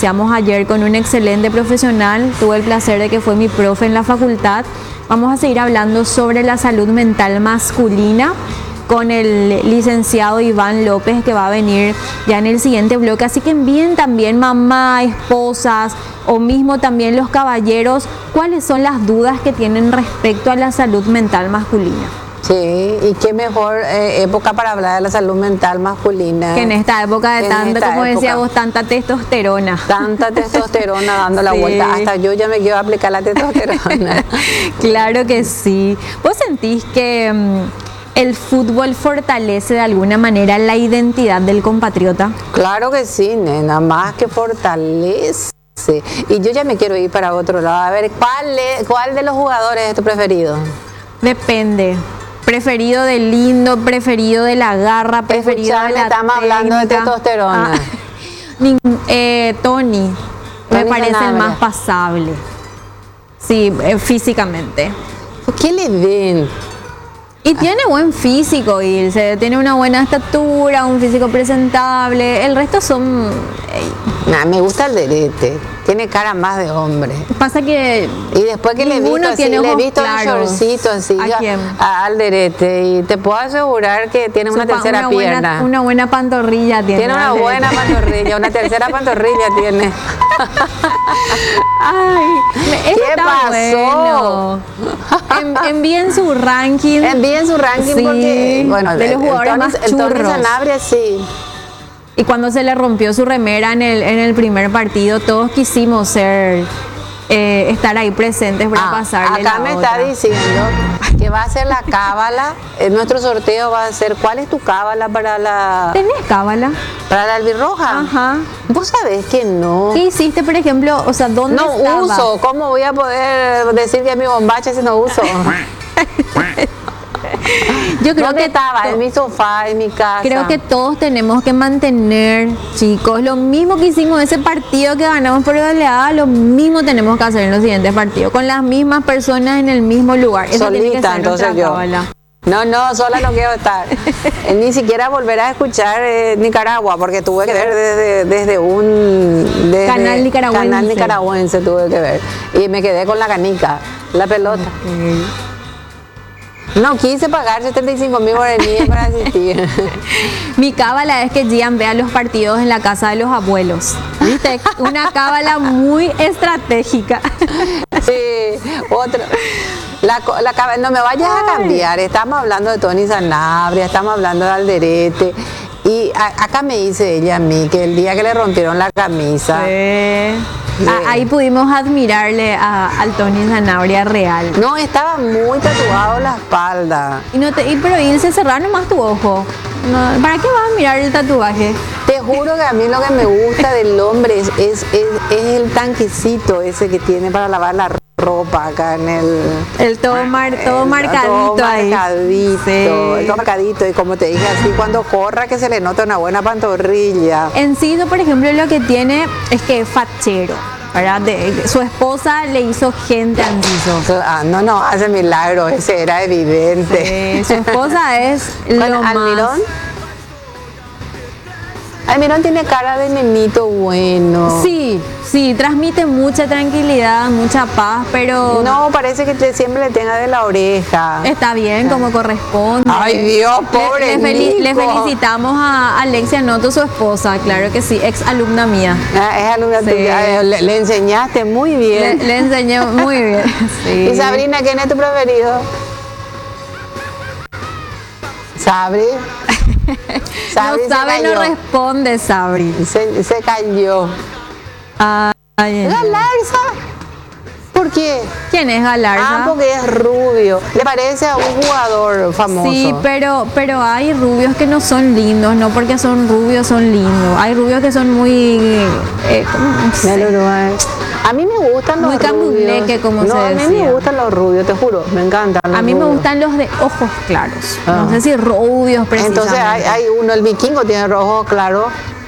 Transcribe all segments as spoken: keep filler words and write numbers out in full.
iniciamos ayer con un excelente profesional. Tuve el placer de que fue mi profe en la facultad. Vamos a seguir hablando sobre la salud mental masculina con el licenciado Iván López, que va a venir ya en el siguiente bloque. Así que envíen también mamá, esposas o mismo también los caballeros cuáles son las dudas que tienen respecto a la salud mental masculina. Sí, y qué mejor eh, época para hablar de la salud mental masculina. Que en esta época de tanta, como época, decía vos, tanta testosterona. Tanta testosterona dando la sí. vuelta. Hasta yo ya me quiero aplicar la testosterona. Claro que sí. ¿Vos sentís que um, el fútbol fortalece de alguna manera la identidad del compatriota? Claro que sí, nena, más que fortalece. Y yo ya me quiero ir para otro lado. A ver, ¿cuál, es, cuál de los jugadores es tu preferido? Depende. Preferido de lindo, preferido de la garra, preferido Escuchame, de la estamos técnica. hablando de testosterona. Ah, eh, Tony, Tony me parece Sanabria. El más pasable. Sí, eh, físicamente. ¿Qué le ven? Y tiene buen físico, Ilse, tiene una buena estatura, un físico presentable. El resto son... Eh, nah, me gusta el derete, tiene cara más de hombre. Pasa que... Y después que le he visto así, le he visto un shortcito así ¿A quién? A, al derete, y te puedo asegurar que tiene una tercera una pierna. Buena, una buena pantorrilla tiene. Tiene una buena pantorrilla, una tercera pantorrilla tiene. Ay, ¿qué pasó? Bueno. En, envíen su ranking. Envíen su ranking sí, porque, bueno, de los jugadores el Tony, más churros. El Tony Sanabria, sí. Y cuando se le rompió su remera en el, en el primer partido, todos quisimos ser, eh, estar ahí presentes para ah, pasarle acá la me otra. Está diciendo que va a ser la cábala. En nuestro sorteo va a ser, ¿cuál es tu cábala para la... ¿Tenés cábala? ¿Para la albirroja? Ajá. Vos sabés que no. ¿Qué hiciste, por ejemplo? O sea, ¿dónde no estaba? No uso. ¿Cómo voy a poder decir que es mi bombacha si no uso? Yo creo que estaba en mi sofá, en mi casa. Creo que todos tenemos que mantener, chicos, lo mismo que hicimos en ese partido que ganamos por goleada, lo mismo tenemos que hacer en los siguientes partidos, con las mismas personas en el mismo lugar. Eso solita, tiene que ser entonces yo. Cábala. No, no, sola no quiero estar. Ni siquiera volver a escuchar eh, Nicaragua, porque tuve que ver desde, desde un desde canal nicaragüense. Canal nicaragüense tuve que ver. Y me quedé con la canica, la pelota. Okay. No quise pagar setenta y cinco mil guaraníes para asistir. Mi cábala es que Gian vea los partidos en la casa de los abuelos. ¿Viste? Una cábala muy estratégica. Sí, otro. La, la, no me vayas Ay. a cambiar. Estamos hablando de Tony Sanabria, estamos hablando de Alderete. Y a, acá me dice ella a mí que el día que le rompieron la camisa. Sí. Sí. Ahí pudimos admirarle a, al Tony Sanabria real. No, estaba muy tatuado la espalda. Y no te, y, pero Ilse, cerrar nomás tu ojo. No, ¿para qué vas a mirar el tatuaje? Te juro que a mí lo que me gusta del hombre es, es, es, es el tanquecito ese que tiene para lavar la ropa acá en el... El todo, mar, todo el, marcadito todo ahí. Marcadito, sí. El todo marcadito. Y como te dije, así cuando corra que se le nota una buena pantorrilla. Enciso, por ejemplo, lo que tiene es que es fachero. ¿Verdad? De, su esposa le hizo gente a Enciso. Ah, no, no, hace milagro, ese era evidente. Sí, su esposa es lo ¿Con más... Almirón? Almirón tiene cara de nenito bueno. Sí, sí, transmite mucha tranquilidad, mucha paz, pero... No, parece que te, siempre le tenga de la oreja. Está bien, como corresponde. Ay, Dios, pobre Le, le, Nico. le felicitamos a Alexia Noto, su esposa, claro que sí, ex alumna mía. Ah, es alumna sí. tuya, le, le enseñaste muy bien. Le, le enseñé muy bien, sí. ¿Y Sabrina, quién es tu preferido? ¿Sabri? Sabri no sabe, no responde, Sabri. Se, se cayó. Ay, Galarza. ¿Por qué? ¿Quién es Galarza? Ah, porque es rubio. Le parece a un jugador famoso. Sí, pero, pero hay rubios que no son lindos, no porque son rubios son lindos. Hay rubios que son muy... Eh, no sé. A mí me gustan los muy rubios. Que como no, se a mí decía. me gustan los rubios, te juro, me encantan los A mí rubios. me gustan los de ojos claros. Ah. No sé si rubios precisamente. Entonces hay, hay uno, el vikingo tiene ojos claros.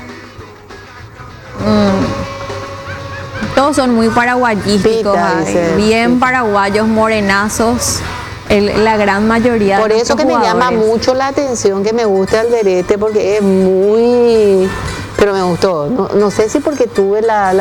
Mm. Todos son muy paraguayísticos, bien paraguayos, morenazos, el, la gran mayoría. Por de eso que jugadores. me llama mucho la atención que me guste Alderete, porque es muy... Pero me gustó, no, no sé si porque tuve la... la